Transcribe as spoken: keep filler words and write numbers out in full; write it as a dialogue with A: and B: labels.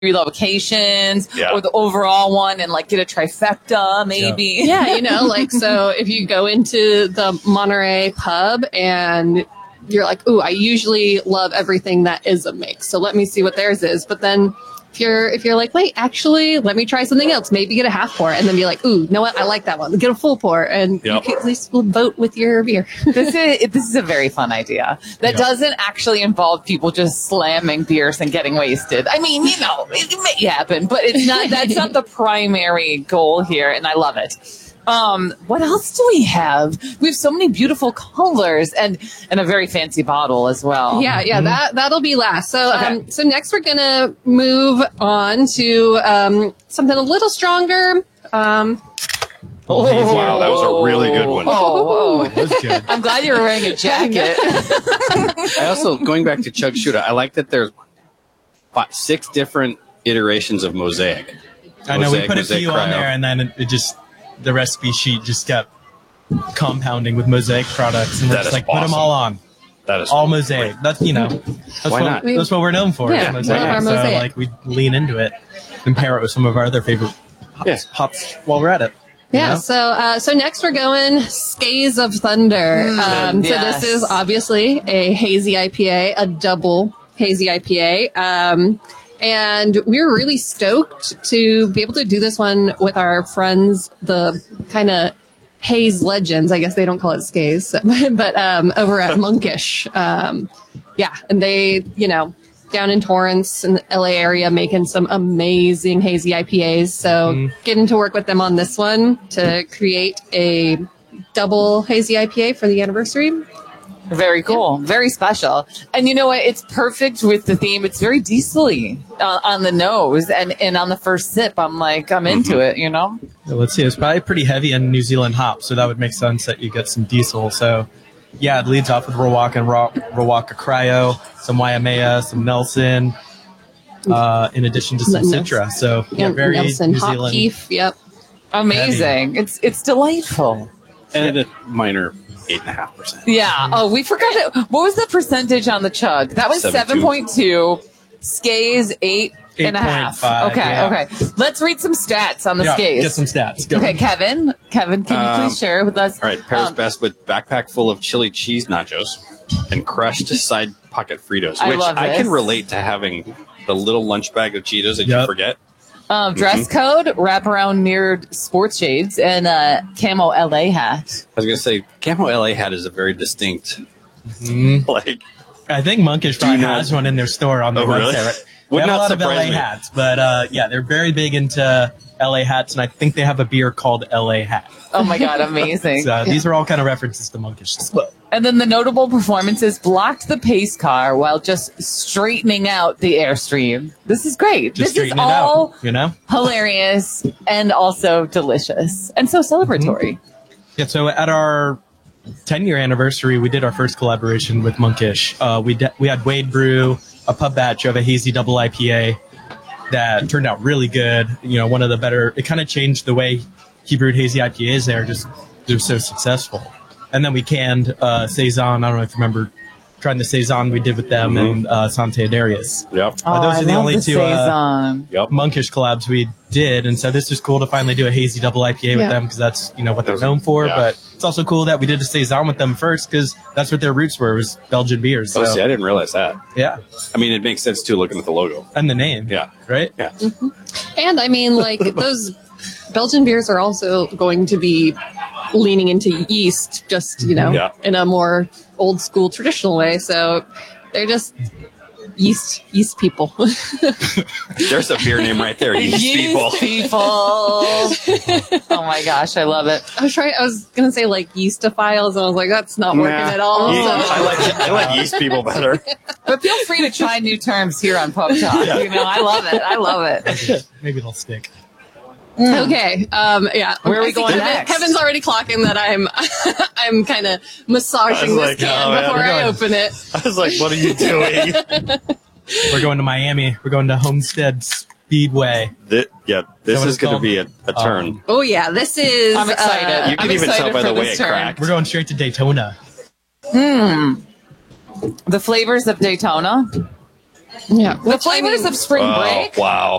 A: locations
B: yeah.
A: or the overall one and like get a trifecta maybe.
C: Yeah, yeah you know, like so if you go into the Monterey pub and you're like, ooh, I usually love everything that is a mix, so let me see what theirs is. But then if you're if you're like, wait, actually, let me try something else. Maybe get a half pour, and then be like, ooh, you know what? I like that one. Get a full pour, and
B: yep.
C: you can at least vote with your beer.
A: This is this is a very fun idea that yep. doesn't actually involve people just slamming beers and getting wasted. I mean, you know, it, it may happen, but it's not. That's not the primary goal here, and I love it. Um, what else do we have? We have so many beautiful colors and, and a very fancy bottle as well.
C: Yeah, yeah,
A: mm-hmm.
C: that, that'll be last. So,
A: okay.
C: um, so next we're gonna move on to, um, something a little stronger. Um,
B: Oh, wow, that was a really good one.
A: Oh,
D: that was good.
A: I'm glad you're wearing a jacket.
E: I also, going back to Chug Shooter, I like that there's five, six different iterations of Mosaic.
D: I know,
E: Mosaic,
D: we put a
E: Mosaic
D: few on
E: Cryo.
D: there, and then it, it just, the recipe sheet just kept compounding with Mosaic products, and we're
B: That
D: just
B: is
D: like, put them
B: awesome.
D: all on.
B: That is
D: all Mosaic. That's, you know, that's
E: Why
D: what,
E: not?
D: that's what we're known for.
C: Yeah,
D: is Mosaic.
C: we love our
D: So,
C: Mosaic.
D: like, we lean into it and pair it with some of our other favorite hops,
E: Yeah.
D: hops while we're at it. you
C: Yeah,
D: know?
C: so uh, so next we're going Skaze of Thunder. Um,
A: yes.
C: So this is obviously a hazy I P A, a double hazy I P A. Um, and we're really stoked to be able to do this one with our friends, the kind of haze legends. I guess they don't call it Skaze, but um, over at Monkish. Um, yeah, and they, you know, down in Torrance in the L A area making some amazing hazy I P As. So
D: Mm.
C: getting to work with them on this one to create a double hazy I P A for the anniversary.
A: Very cool. Very special. And you know what? It's perfect with the theme. It's very diesel-y uh, on the nose. And, and on the first sip, I'm like, I'm into it, you know?
D: So let's see. It's probably pretty heavy in New Zealand hops, so that would make sense that you get some diesel. So, yeah, it leads off with Rawaka and Raw, Rawaka Cryo, some Waimea, some Nelson, uh, in addition to some
C: Nelson.
D: Citra. So, yeah,
C: Yep,
D: very
C: Nelson
D: New
C: Hop
D: Zealand.
C: Keef, yep.
A: Amazing. It's it's delightful.
E: And a minor eight and a half percent.
A: Yeah. Oh, we forgot it. What was the percentage on the chug? That was seven point two. Skaze, eight and a half.
D: eight point five,
A: Okay,
D: yeah.
A: okay. Let's read some stats on the
D: Yeah,
A: Skaze.
D: get some stats. Go.
A: Okay, Kevin. Kevin, can you
E: Um,
A: please share with us?
E: All right, pairs
A: Um,
E: best with backpack full of chili cheese nachos and crushed side pocket Fritos,
A: I
E: which
A: love
E: I
A: this.
E: can relate to having the little lunch bag of Cheetos that you
D: Yep.
E: forget.
A: Um, dress
E: Mm-hmm.
A: code, wraparound mirrored sports shades, and a camo L A hat.
E: I was going to say, Camo L A hat is a very distinct,
D: Mhm.
E: like,
D: I think Monkish probably
E: you know-
D: has one in their store on the
E: Oh, really?
D: website. Right?
E: Would
D: They have a
E: not
D: lot of L A
E: surprise me.
D: hats, but uh, yeah, they're very big into L A hats, and I think they have a beer called L A Hat.
A: Oh my God, amazing.
D: So these are all kind of references to Monkish as well.
A: And then the notable performances blocked the pace car while just straightening out the airstream. This is great.
D: Just
A: this is
D: straighten it
A: all
D: out, you know?
A: hilarious and also delicious and so celebratory.
D: Yeah, so at our ten-year anniversary, we did our first collaboration with Monkish. Uh, we de- we had Wade brew a pub batch of a hazy double I P A that turned out really good. You know, one of the better. It kind of changed the way he brewed hazy I P As there. Just they're so successful. And then we canned uh, Saison. I don't know if you remember trying the Saison we did with them
E: Mhm.
D: and uh, Sante Darius.
E: yep.
A: Oh,
D: those
A: I
D: are the
A: love
D: only
A: the
D: two, uh,
A: Saison.
E: Yep.
D: Monkish collabs we did, and so this is cool to finally do a hazy double I P A with
C: Yeah.
D: them because that's you know what they're
E: Those-
D: known for.
E: yeah.
D: But it's also cool that we did a saison with them first because that's what their roots were was Belgian beers.
E: Oh,
D: So,
E: see, I didn't realize that.
D: yeah,
E: I mean, it makes sense, too, looking at the logo.
D: and the name.
E: Yeah.
D: right.
E: Yeah.
C: And I mean, like, those Belgian beers are also going to be leaning into yeast, just, you know,
E: Yeah.
C: in a more old school traditional way. So they're just yeast, yeast people.
E: There's a beer name right there. Yeast people.
A: people. Oh my gosh, I love it.
C: I was trying, I was going to say like yeastophiles, and I was like, that's not working
E: Nah.
C: at all.
E: Ye-
C: So-
E: I like I like yeast people better.
A: But feel free to try new terms here on Pub Talk. You know, I love it. I love it.
D: Maybe they'll stick.
C: Okay. Um, yeah.
A: Where are we
C: I see
A: going
C: Kevin,
A: next?
C: Kevin's already clocking that I'm, I'm kind of massaging
E: I was
C: this
E: like,
C: can
E: oh, man,
C: before
E: we're
C: I
D: going-
C: open it.
E: I was like, what are you doing?
D: We're going to Miami. We're going to Homestead Speedway.
E: Thi- yeah, this
D: what
E: is
D: it's
E: going to
D: called?
E: be a, a turn.
C: Oh yeah, this is.
A: I'm excited.
C: uh,
E: you can
A: I'm
E: even tell
A: excited
E: by the
A: for
E: way
A: this
E: it
A: turn.
E: cracked.
D: We're going straight to Daytona.
A: The flavors of Daytona.
C: Yeah.
A: The flavors of spring
B: Oh,
A: break.
B: wow.